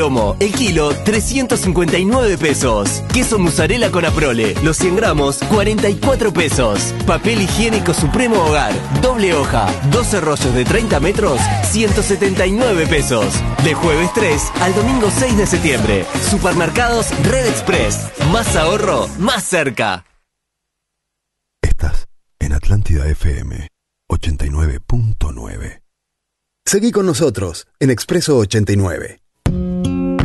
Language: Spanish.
Lomo, el kilo, 359 pesos. Queso mozzarella con aprole, los 100 gramos, 44 pesos. Papel higiénico Supremo Hogar, doble hoja, 12 rollos de 30 metros, 179 pesos. De jueves 3 al domingo 6 de septiembre. Supermercados Red Express. Más ahorro, más cerca. Estás en Atlántida FM 89.9. Seguí con nosotros en Expreso 89.